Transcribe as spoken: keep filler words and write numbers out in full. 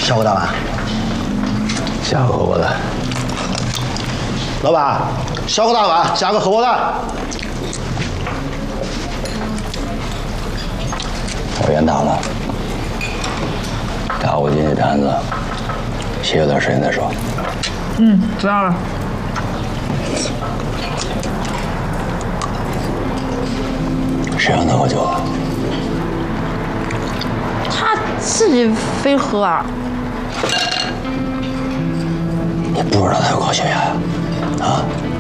小伙大碗， 下个荷包蛋。 老板，小个大碗，加个荷包蛋。 我冤大了，打我进这摊子，歇段时间再说。 嗯，知道了。 谁让他喝酒了？ 他自己非喝啊。 你不知道他有高血压呀？啊？